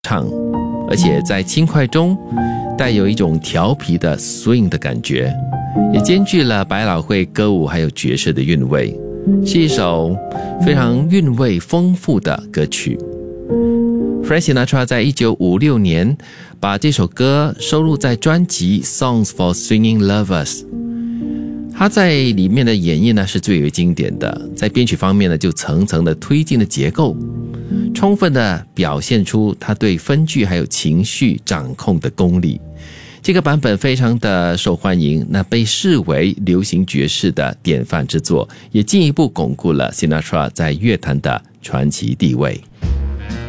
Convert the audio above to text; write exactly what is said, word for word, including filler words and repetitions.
唱，而且在轻快中带有一种调皮的 swing 的感觉，也兼具了百老汇歌舞还有爵士的韵味，是一首非常韵味丰富的歌曲。Frank Sinatra 在一九五六年把这首歌收录在专辑 Songs for Swinging Lovers， 他在里面的演绎呢是最为经典的，在编曲方面呢就层层的推进的结构，充分的表现出他对分句还有情绪掌控的功力。这个版本非常的受欢迎，那被视为流行爵士的典范之作，也进一步巩固了 Sinatra 在乐坛的传奇地位。